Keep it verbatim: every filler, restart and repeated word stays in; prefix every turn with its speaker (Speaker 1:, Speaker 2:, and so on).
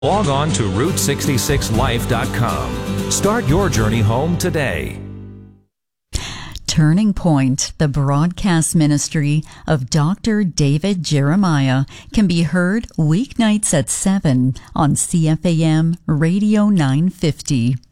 Speaker 1: Log on to route sixty-six life dot com. Start your journey home today.
Speaker 2: Turning Point, the broadcast ministry of Doctor David Jeremiah, can be heard weeknights at seven on C F A M Radio nine fifty.